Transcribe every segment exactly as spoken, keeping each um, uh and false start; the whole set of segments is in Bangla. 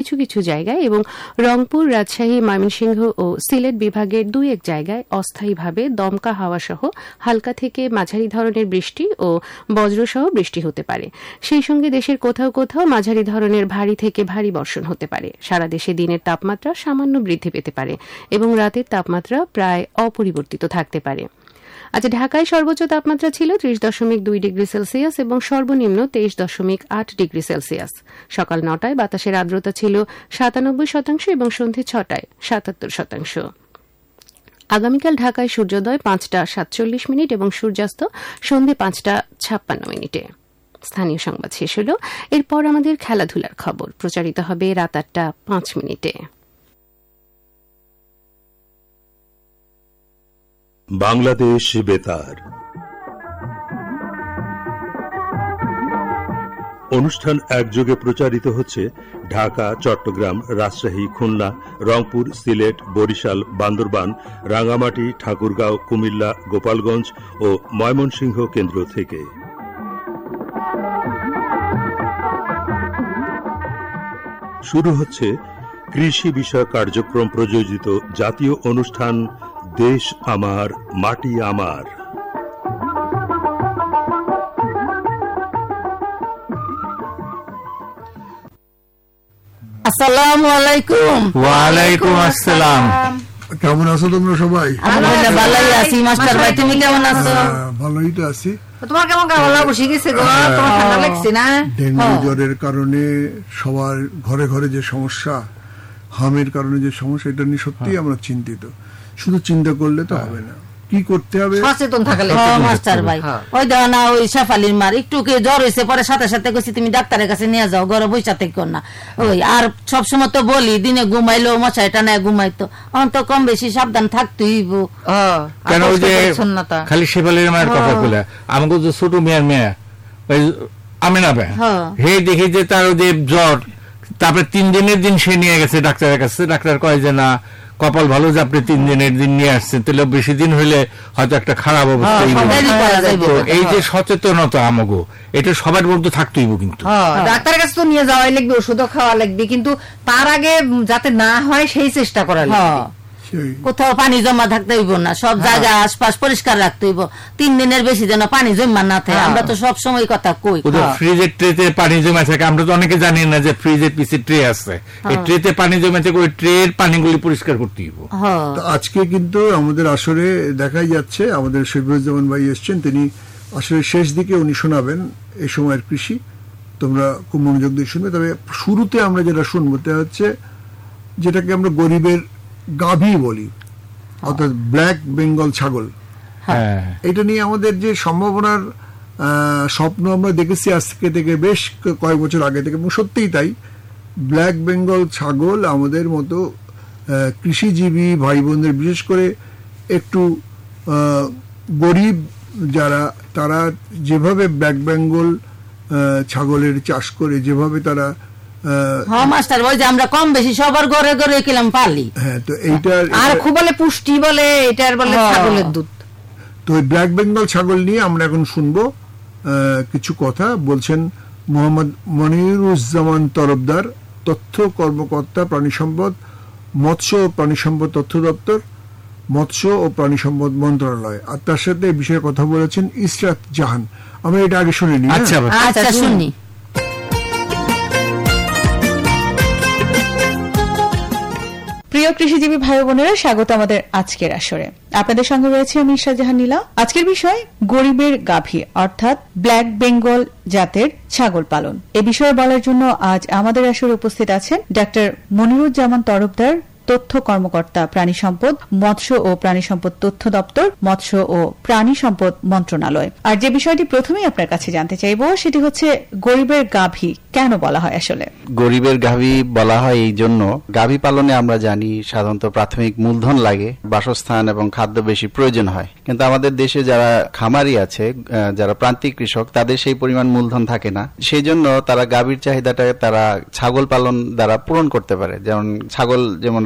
কিছু কিছু জায়গায় এবং রংপুর, রাজশাহী, ময়মনসিংহ ও সিলেট বিভাগের দুই এক জায়গায় অস্থায়ীভাবে দমকা হাওয়া সহ হালকা থেকে মাঝারি ধরনের বৃষ্টি ও বজ্রসহ বৃষ্টি হতে পারে। সেই সঙ্গে দেশের কোথাও কোথাও মাঝারি ধরনের ভারী থেকে ভারী বর্ষণ হতে পারে। সারা দেশে দিনের তাপমাত্রা সামান্য বৃদ্ধি পেতে পারে এবং রাতের তাপমাত্রা প্রায় অপরিবর্তিত থাকতে পারে। আজ ঢাকায় সর্বোচ্চ তাপমাত্রা ছিল ত্রিশ দশমিক দুই ডিগ্রি সেলসিয়াস এবং সর্বনিম্ন তেইশ দশমিক আট ডিগ্রি সেলসিয়াস। সকাল নটায় বাতাসের আর্দ্রতা ছিল সাতানব্বই শতাংশ এবং সন্ধে ছটায় সাতাত্তর শতাংশ। আগামীকাল ঢাকায় সূর্যোদয় পাঁচটা সাতচল্লিশ মিনিট এবং সূর্যাস্ত সন্ধে পাঁচটা ছাপ্পান্ন মিনিটে। স্থানীয় সংবাদ শেষ হল। এরপর আমাদের খেলাধুলার খবর প্রচারিত হবে রাত আটটা পাঁচ মিনিটে। বাংলাদেশ বেতার অনুষ্ঠান একযোগে প্রচারিত হচ্ছে ঢাকা, চট্টগ্রাম, রাজশাহী, খুলনা, রংপুর, সিলেট, বরিশাল, বান্দরবান, রাঙ্গামাটি, ঠাকুরগাঁও, কুমিল্লা, গোপালগঞ্জ ও ময়মনসিংহ কেন্দ্র থেকে। শুরু হচ্ছে কৃষি বিষয়ক কার্যক্রম প্রযোজিত জাতীয় অনুষ্ঠান দেশ আমার মাটি আমার। আসসালামু আলাইকুম। ওয়ালাইকুম আসসালাম। কেমন আছো তোমরা সবাই? আলহামদুলিল্লাহ ভালোই আছি। মাস্টার ভাই তুমি কেমন আছো? ভালোই তো আছি। তোমার কেমন গলা বসে গেছে গো? তোমার ঠান্ডা লাগছে না? ডেঙ্গু জ্বরের কারণে সবার ঘরে ঘরে যে সমস্যা, হামের কারণে যে সমস্যা, এটা নিয়ে সত্যিই আমরা চিন্তিত। শুধু চিন্তা করলে তো হবে না, কি করতে হবে? সচেতন থাকলে মাস্টার ভাই। ওই দাও না, ওই শেফালির মার একটু কে জ্বর হয়েছে, পরে সাথে সাথে কইছি তুমি ডাক্তারের কাছে নিয়ে যাও, ঘরে বসে থেকে না। ওই আর সবসময় তো বলি দিনে ঘুমাইলো মশাই টানা ঘুমাইতো, এখন তো কম বেশি সাবধান থাকতেই। কেন ওই যে খালি শেফালির মায়ের কথা বলে আমাকে যে ছোট মেয়ের মেয়ে ওই আমি না হে দেখি যে তার যে জ্বর, তারপরে তিন দিনের দিন সে নিয়ে গেছে ডাক্তারের কাছে। ডাক্তার কয় যে না, কপাল ভালো যে আপনি তিন দিনের দিন নিয়ে আসছেন, তাহলে বেশি দিন হইলে হয়তো একটা খারাপ অবস্থা। এই যে সচেতনতা আমাগো, এটা সবার মধ্যে থাকতেইব, কিন্তু ডাক্তারের কাছে তো নিয়ে যাওয়াই লাগবে, ওষুধও খাওয়া লাগবে, কিন্তু তার আগে যাতে না হয় সেই চেষ্টা করা লাগবে। কোথাও পানি জমা থাকতে হইব না, সব জায়গা আশপাশ পরিষ্কার রাখতে হইব, তিন দিনের বেশি যেন পানি জমা না থাকে। আমরা তো সব সময় কথা কই ফ্রিজের ট্রেতে পানি জমা থাকে, আমরা তো অনেকে জানি না যে ফ্রিজের পিছে ট্রে আছে, এই ট্রেতে পানি জমা থাকে, ওই ট্রের পানিগুলি পরিষ্কার করতে হইব। আজকে কিন্তু আমাদের আসরে দেখাই যাচ্ছে, আমাদের শফিউজ্জামান ভাই এসছেন, তিনি আসলে শেষ দিকে উনি শোনাবেন এই সময়ের কৃষি। তোমরা খুব মনোযোগ দিয়ে শুনবে। তবে শুরুতে আমরা যেটা শুনবো তা হচ্ছে যেটাকে আমরা গরিবের গাভী বলি, অর্থাৎ ব্ল্যাক বেঙ্গল ছাগল। এটা নিয়ে আমাদের যে সম্ভাবনার স্বপ্ন আমরা দেখেছি আজকে থেকে বেশ কয়েক বছর আগে থেকে, এবং সত্যিই তাই। ব্ল্যাক বেঙ্গল ছাগল আমাদের মতো কৃষিজীবী ভাই বোনদের, বিশেষ করে একটু গরিব যারা, তারা যেভাবে ব্ল্যাক বেঙ্গল ছাগলের চাষ করে, যেভাবে তারা মাস্টার ওই যে আমরা কম বেশি সবার ঘরে ঘরে কিলাম পালি। হ্যাঁ, তো এইটার আর খুব বলে পুষ্টি বলে, এটার বলে ছাগলের দুধ। তো ওই ব্ল্যাক বেঙ্গল ছাগল নিয়ে আমরা এখন শুনবো কিছু কথা। বলছেন মোহাম্মদ মনিরুজ্জামান তরফদার, তথ্য কর্মকর্তা, প্রাণী সম্পদ, মৎস্য ও প্রাণী সম্পদ তথ্য দপ্তর, মৎস্য ও প্রাণী সম্পদ মন্ত্রণালয়। আর তার সাথে এই বিষয়ে কথা বলেছেন ইসরাত জাহান। আমরা এটা আগে শুনে নিই। আচ্ছা আচ্ছা শুনি। প্রিয় কৃষিজীবী ভাই বোনেরা, স্বাগত আমাদের আজকের আসরে। আপনাদের সঙ্গে রয়েছে আমি ইশরাত জাহান নীলা। আজকের বিষয় গরিবের গাভী অর্থাৎ ব্ল্যাক বেঙ্গল জাতের ছাগল পালন। এ বিষয়ে বলার জন্য আজ আমাদের আসরে উপস্থিত আছেন ডাক্তার মনিরুজ্জামান তরফদার, তথ্য কর্মকর্তা, প্রাণী সম্পদ, মৎস্য ও প্রাণী সম্পদ তথ্য দপ্তর, মৎস্য ও প্রাণী সম্পদ মন্ত্রণালয়। আর যে বিষয়টি প্রথমেই আপনার কাছে জানতে চাইব সেটি হচ্ছে গরিবের গাভী কেন বলা হয়? আসলে গরিবের গাভী বলা হয় এই জন্য, গাভী পালনে আমরা জানি সাধারণত প্রাথমিক মূলধন লাগে, বাসস্থান এবং খাদ্য বেশি প্রয়োজন হয়, কিন্তু আমাদের দেশে যারা খামারি আছে, যারা প্রান্তিক কৃষক, তাদের সেই পরিমাণ মূলধন থাকে না। সেই জন্য তারা গাভীর চাহিদাটা তারা ছাগল পালন দ্বারা পূরণ করতে পারে। যেমন ছাগল, যেমন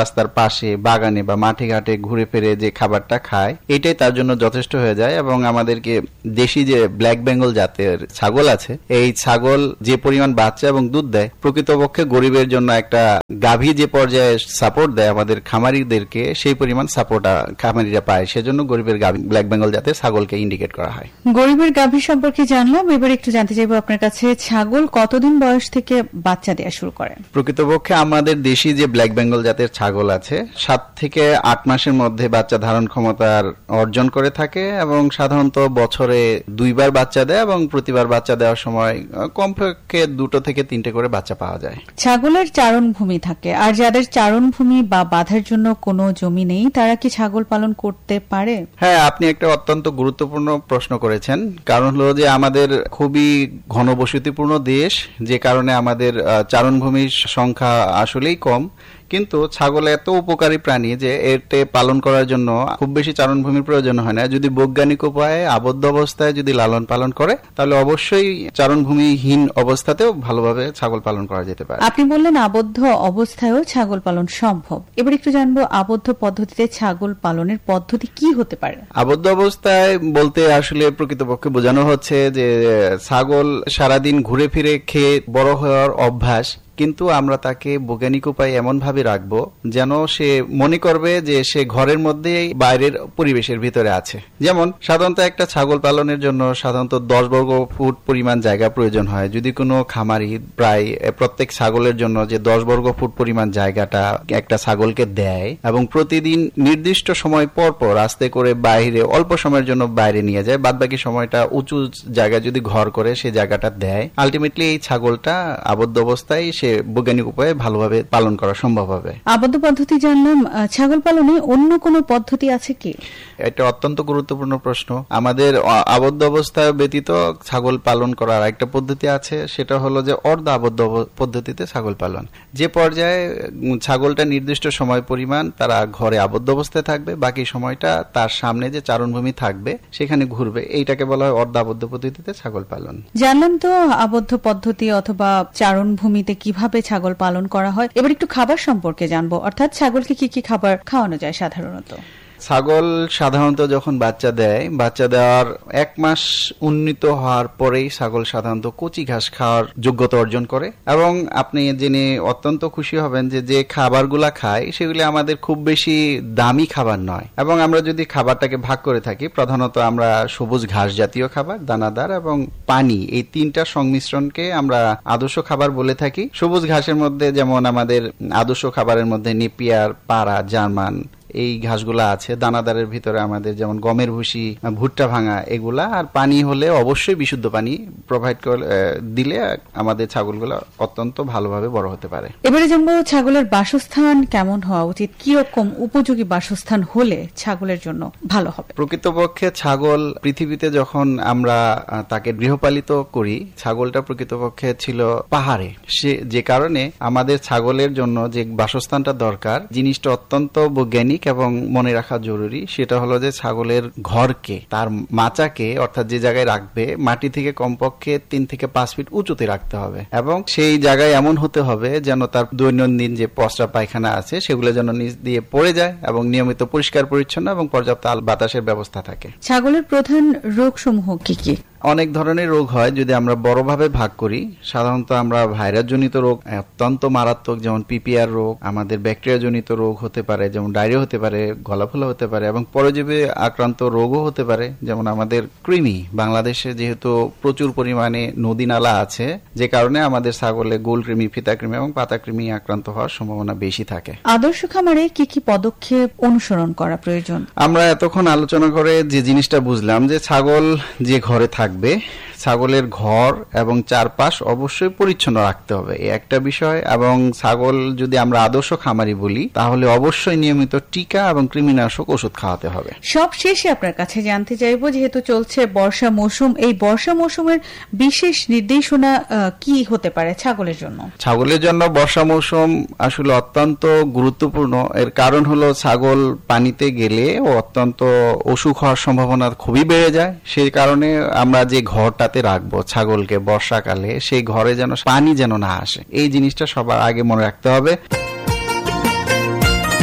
রাস্তার পাশে, বাগানে বা মাঠে ঘাটে ঘুরে ফিরে যে খাবারটা খায়, এটাই তার জন্য যথেষ্ট হয়ে যায়। এবং আমাদেরকে দেশি যে ব্ল্যাক বেঙ্গল জাতের ছাগল আছে, এই ছাগল যে পরিমাণ বাচ্চা এবং দুধ দেয়, প্রকৃতপক্ষে গরিবের জন্য একটা গাভী যে পর্যায়ে সাপোর্ট দেয় আমাদের খামারিদেরকে, সেই পরিমাণ সাপোর্ট খামারিরা পায়। সেজন্য গরিবের গাভী ব্ল্যাক বেঙ্গল জাতের ছাগলকে ইন্ডিকেট করা হয়। গরিবের গাভী সম্পর্কে জানলাম, এবার একটু জানতে চাইবো আপনার কাছে, ছাগল কতদিন বয়স থেকে বাচ্চা দেওয়া শুরু করে? প্রকৃতপক্ষে আমাদের দেশি যে ব্ল্যাক বেঙ্গল জাতের ছাগল আছে, সাত থেকে আট মাসের মধ্যে বাচ্চা ধারণ ক্ষমতার অর্জন করে থাকে এবং সাধারণত বছরে দুইবার বাচ্চা দেয় এবং প্রতিবার বাচ্চা দেওয়ার সময় কমপক্ষে দুটো থেকে তিনটে করে বাচ্চা পাওয়া যায়। ছাগলের চারণ ভূমি থাকে, আর যাদের চারণ ভূমি বা বাঁধার জন্য কোনো জমি নেই, তারা কি ছাগল পালন করতে পারে? হ্যাঁ, আপনি একটা অত্যন্ত গুরুত্বপূর্ণ প্রশ্ন করেছেন। কারণ হলো যে আমাদের খুবই ঘনবসতিপূর্ণ দেশ, যে কারণে আমাদের চারণভূমির সংখ্যা আসলেই কম। কিন্তু ছাগল এত উপকারী প্রাণী যে এতে পালন করার জন্য খুব বেশি চারণভূমির প্রয়োজন হয় না। যদি বৈজ্ঞানিক উপায়ে আবদ্ধ অবস্থায় যদি লালন পালন করে, তাহলে অবশ্যই চারণভূমিহীন অবস্থাতেও ভালোভাবে ছাগল পালন করা যেতে পারে। আপনি বললেন আবদ্ধ অবস্থায়ও ছাগল পালন সম্ভব। এবার একটু জানবো, আবদ্ধ পদ্ধতিতে ছাগল পালনের পদ্ধতি কি হতে পারে? আবদ্ধ অবস্থায় বলতে আসলে প্রকৃতপক্ষে বোঝানো হচ্ছে যে ছাগল সারাদিন ঘুরে ফিরে খেয়ে বড় হওয়ার অভ্যাস, কিন্তু আমরা তাকে বৈজ্ঞানিক উপায়ে এমন ভাবে রাখবো যেন সে মনে করবে যে সে ঘরের মধ্যেই বাইরের পরিবেশের ভিতরে আছে। যেমন সাধারণত একটা ছাগল পালনের জন্য সাধারণত দশ বর্গ ফুট পরিমাণ জায়গা প্রয়োজন হয়। যদি কোনো খামারি প্রায় প্রত্যেক ছাগলের জন্য যে দশ বর্গ ফুট পরিমাণ জায়গাটা একটা ছাগলকে দেয় এবং প্রতিদিন নির্দিষ্ট সময় পর পর আস্তে করে বাইরে অল্প সময়ের জন্য বাইরে নিয়ে যায়, বাদ বাকি সময়টা উঁচু জায়গায় যদি ঘর করে সে জায়গাটা দেয়, আলটিমেটলি এই ছাগলটা আবদ্ধ অবস্থায় সে বৈজ্ঞানিক উপায়ে ভালোভাবে পালন করা সম্ভব হবে। আবদ্ধ পদ্ধতি জানলাম, ছাগল পালনে অন্য কোনো পদ্ধতি আছে কি? এটা অত্যন্ত গুরুত্বপূর্ণ প্রশ্ন। আমাদের আবদ্ধ অবস্থায় ব্যতীত ছাগল পালন করার একটা পদ্ধতি আছে, সেটা হলো যে অর্ধ আবদ্ধ পদ্ধতিতে ছাগল পালন। যে পর্যায়ে ছাগলটা নির্দিষ্ট সময় পরিমাণ তারা ঘরে আবদ্ধ অবস্থায় থাকবে, বাকি সময়টা তার সামনে যে চারণভূমি থাকবে সেখানে ঘুরবে, এইটাকে বলা হয় অর্ধ আবদ্ধ পদ্ধতিতে ছাগল পালন। জানলাম তো আবদ্ধ পদ্ধতি অথবা চারণভূমিতে কিভাবে ছাগল পালন করা হয়। এবার একটু খাবার সম্পর্কে জানবো, অর্থাৎ ছাগলকে কি কি খাবার খাওয়ানো যায় সাধারণত? ছাগল সাধারণত যখন বাচ্চা দেয়, বাচ্চা দেওয়ার এক মাস উন্নীত হওয়ার পরেই ছাগল সাধারণত কচি ঘাস খাওয়ার যোগ্যতা অর্জন করে। এবং আপনি জেনে অত্যন্ত খুশি হবেন যে যে খাবারগুলা খায় সেগুলি আমাদের খুব বেশি দামি খাবার নয়। এবং আমরা যদি খাবারটাকে ভাগ করে থাকি, প্রধানত আমরা সবুজ ঘাস জাতীয় খাবার, দানাদার এবং পানি, এই তিনটা সংমিশ্রণকে আমরা আদর্শ খাবার বলে থাকি। সবুজ ঘাসের মধ্যে যেমন আমাদের আদর্শ খাবারের মধ্যে নেপিয়ার, পাড়া, জার্মান, এই ঘাসগুলা আছে। দানাদারের ভিতরে আমাদের যেমন গমের ভুসি, ভুট্টা ভাঙা, এগুলা। আর পানি হলে অবশ্যই বিশুদ্ধ পানি প্রোভাইড দিলে আমাদের ছাগলগুলো অত্যন্ত ভালোভাবে বড় হতে পারে। এবারে জানবো, ছাগলের বাসস্থান কেমন হওয়া উচিত? কিরকম উপযোগী বাসস্থান হলে ছাগলের জন্য ভালো হবে? প্রকৃতপক্ষে ছাগল পৃথিবীতে যখন আমরা তাকে গৃহপালিত করি, ছাগলটা প্রকৃতপক্ষে ছিল পাহাড়ে। সে যে কারণে আমাদের ছাগলের জন্য যে বাসস্থানটা দরকার, জিনিসটা অত্যন্ত বৈজ্ঞানিক এবং মনে রাখা জরুরি। সেটা হলো যে ছাগলের ঘরকে, তার মাচাকে, অর্থাৎ যে জায়গায় রাখবে, মাটি থেকে কমপক্ষে তিন থেকে পাঁচ ফিট উঁচুতে রাখতে হবে এবং সেই জায়গায় এমন হতে হবে যেন তার দৈনন্দিন যে প্রস্রাব পায়খানা আছে সেগুলো যেন নিচ দিয়ে পড়ে যায় এবং নিয়মিত পরিষ্কার পরিচ্ছন্ন এবং পর্যাপ্ত বাতাসের ব্যবস্থা থাকে। ছাগলের প্রধান রোগসমূহ কি কি? অনেক ধরনের রোগ হয়। যদি আমরা বড়ভাবে ভাগ করি, সাধারণত আমরা ভাইরাস জনিত রোগ অত্যন্ত মারাত্মক, যেমন পিপিআর রোগ, আমাদের ব্যাকটেরিয়া জনিত রোগ হতে পারে, যেমন ডায়রিয়া হতে পারে, গলাফোলা হতে পারে, এবং পরজীবী আক্রান্ত রোগও হতে পারে, যেমন আমাদের কৃমি। বাংলাদেশে যেহেতু প্রচুর পরিমাণে নদী নালা আছে, যে কারণে আমাদের ছাগলে গোল কৃমি, ফিতা কৃমি এবং পাতা কৃমি আক্রান্ত হওয়ার সম্ভাবনা বেশি থাকে। আদর্শ খামারে কি কি পদক্ষেপ অনুসরণ করা প্রয়োজন? আমরা এতক্ষণ আলোচনা করে যে জিনিসটা বুঝলাম যে ছাগল যে ঘরে থাকবে, ছাগলের ঘর এবং চারপাশ অবশ্যই পরিচ্ছন্ন রাখতে হবে, এই একটা বিষয়। এবং ছাগল যদি আমরা আদর্শ খামারি বলি, তাহলে অবশ্যই নিয়মিত টিকা এবং কৃমিনাশক ওষুধ খাওয়াতে হবে। সব শেষে আপনার কাছে জানতে চাইবো, যেহেতু চলছে বর্ষা মৌসুম, এই বর্ষা মৌসুমের বিশেষ নির্দেশনা কি হতে পারে ছাগলের জন্য? ছাগলের জন্য বর্ষা মৌসুম আসলে অত্যন্ত গুরুত্বপূর্ণ। এর কারণ হলো ছাগল পানিতে গেলে ও অত্যন্ত অসুখ হওয়ার সম্ভাবনা খুবই বেড়ে যায়। সেই কারণে আমরা যে ঘরটাতে রাখবো ছাগলকে বর্ষাকালে, সেই ঘরে যেন পানি যেন না আসে, এই জিনিসটা সবার আগে মনে রাখতে হবে।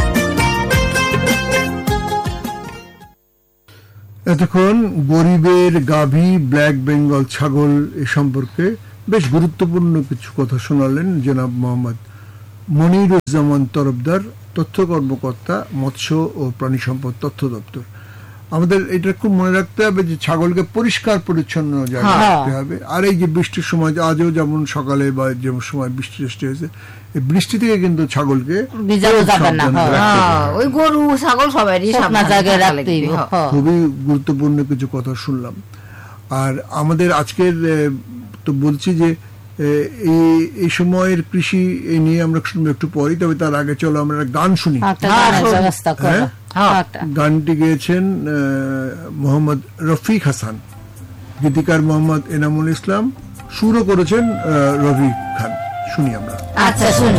এতক্ষণ গরিবের গাভী ব্ল্যাক বেঙ্গল ছাগল এ সম্পর্কে বেশ গুরুত্বপূর্ণ কিছু কথা শোনালেন জনাব মোহাম্মদ মনিরুজ্জামান তরফদার, তথ্য কর্মকর্তা, মৎস্য ও প্রাণী সম্পদ তথ্য দপ্তর। আমাদের এটা খুব মনে রাখতে হবে যে ছাগলকে পরিষ্কার পরিচ্ছন্ন জায়গায় রাখতে হবে। আর এই যে বৃষ্টির সময়, আজও যেমন সকালে বা যে সময় বৃষ্টি সৃষ্টি হয়েছে, এই বৃষ্টি থেকে কিন্তু ছাগলকে ভিজানো যাবে না, ওই গরু ছাগল সবারই সাবধানে জায়গায় রাখতে হবে। খুবই গুরুত্বপূর্ণ কিছু কথা শুনলাম। আর আমাদের আজকের তো বলছি যে এই সময়ের কৃষি নিয়ে আমরা শুনবো একটু পরে, তবে তার আগে চলো আমরা গান শুনি। গানটি গেয়েছেন মোহাম্মদ রফিক হাসান, গীতিকার মোহাম্মদ এনামুল ইসলাম, সুরও করেছেন রফিক খান। শুনি আমরা। আচ্ছা শুনি।